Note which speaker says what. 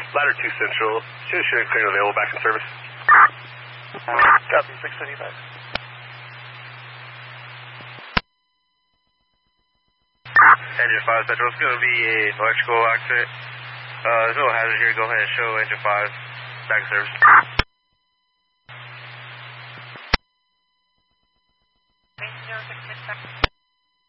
Speaker 1: Ladder 2 Central. Shooting clear and available, back in service.
Speaker 2: Copy, 675.
Speaker 3: Engine 5 Central, it's going to be an electrical accident. There's no hazard here. Go ahead and show engine 5 back in service.